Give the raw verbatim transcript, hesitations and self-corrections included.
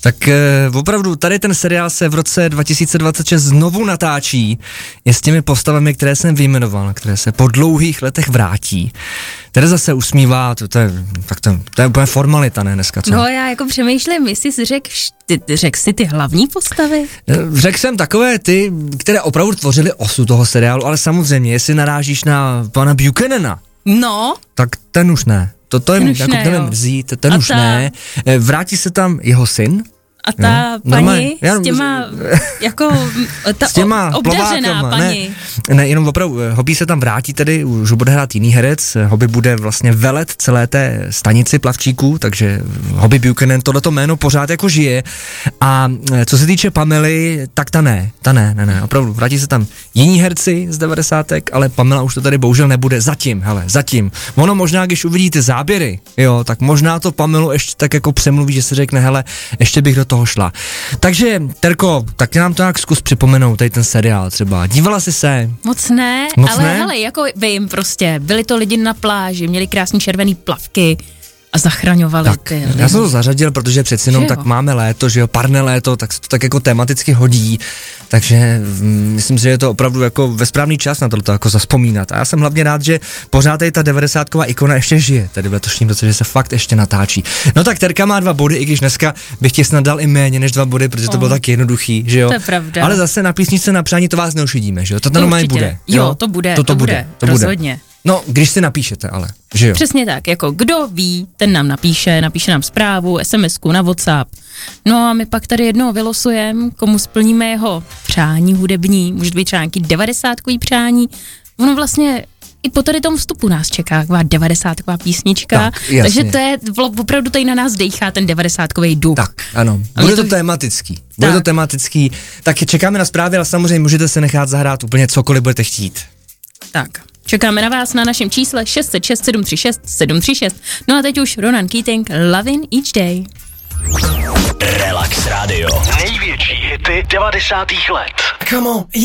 Tak e, opravdu, tady ten seriál se v roce dva tisíce dvacet šest znovu natáčí. Je s těmi postavami, které jsem vyjmenoval, které se po dlouhých letech vrátí. Tereza se usmívá, to, to, je, tak to, to je úplně formalita, ne dneska, co? No já jako přemýšlím, jestli jsi řekl řek si ty hlavní postavy? Řekl jsem takové ty, které opravdu tvořily osu toho seriálu, ale samozřejmě, jestli narážíš na pana Buchanana, no, tak ten už ne. To, to je, jako ne, ten mrzí, ten, ten už ta... ne. Vrátí se tam jeho syn. A ta jo? paní Normálně, s těma, jako, ta s těma obdařená paní. Ne, ne, jenom opravdu, Hobby se tam vrátí tedy, už bude hrát jiný herec, Hobby bude vlastně velet celé té stanici plavčíků, takže Hobby Buchanan, tohleto jméno pořád jako žije. A co se týče Pamely, tak ta ne, ta ne, ne, ne, opravdu, vrátí se tam jiní herci z devadesátek, ale Pamela už to tady bohužel nebude, zatím, hele, zatím. Ono možná, když uvidíte záběry, jo, tak možná to Pamelu ještě tak jako přemluví, že se řekne, hele, ještě bych do toho šla. Takže, Terko, tak nám to nějak zkus připomenout, tady ten seriál třeba. Dívala jsi se? Moc ne, Moc ale ne? hele, jako vím prostě, byli to lidi na pláži, měli krásný červený plavky a zachraňovali tak, ty lidi. Já jsem to zařadil, protože přeci jenom tak máme léto, že jo, parné léto, tak se to tak jako tematicky hodí, takže mm, myslím si, že je to opravdu jako ve správný čas na to jako zazpomínat. A já jsem hlavně rád, že pořád tady ta devadesátková ikona ještě žije, tedy v letošním roce, že se fakt ještě natáčí. No tak Terka má dva body, i když dneska bych ti snad dal i méně než dva body, protože to oh. bylo tak jednoduchý, že jo. To je pravda. Ale zase na písničce na přání to vás neušidíme, že jo. To tam normálně bude. Jo, jo, to bude, to, to, to bude, bude, to rozhodně. Bude. No, když si napíšete, ale, že jo. Přesně tak, jako kdo ví, ten nám napíše, napíše nám zprávu, SMSku na WhatsApp. No a my pak tady jednoho vylosujeme, komu splníme jeho přání hudební, může být třeba nějaký devadesátkový přání. Ono vlastně i po tady tom vstupu nás čeká taková devadesátková písnička, tak, takže to je, opravdu tady na nás dejchá ten devadesátkový duch. Tak, ano, bude to, to tematický, bude tak. to tematický, tak čekáme na zprávy, ale samozřejmě můžete se nechat zahrát úplně cokoliv budete chtít. Tak. Čekáme na vás na našem čísle šest set šest sedm tři šest sedm tři šest. No a teď už Ronan Keating, Lovin' Each Day. Relax Radio. Největší hity devadesátých let. Come on.